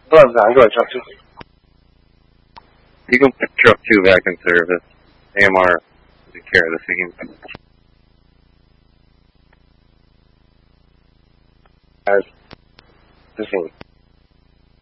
Hello, Don. Go ahead, talk to me. You can put truck 2 back in service. AMR will take care of the scene. As the scene.